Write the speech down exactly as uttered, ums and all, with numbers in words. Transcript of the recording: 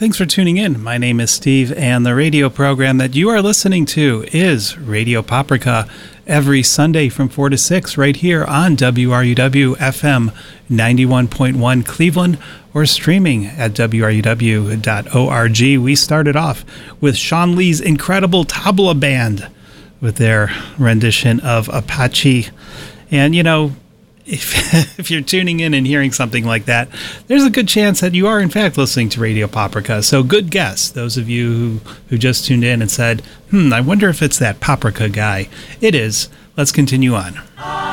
Thanks for tuning in. My name is Steve, and the radio program that you are listening to is Radio Paprika every Sunday from four to six right here on W R U W F M ninety-one point one Cleveland or streaming at W R U W dot org. We started off with Sean Lee's incredible Tabla Band with their rendition of Apache. And, you know, If, if you're tuning in and hearing something like that, there's a good chance that you are, in fact, listening to Radio Paprika. So good guess, those of you who, who just tuned in and said, hmm, I wonder if it's that Paprika guy. It is. Let's continue on.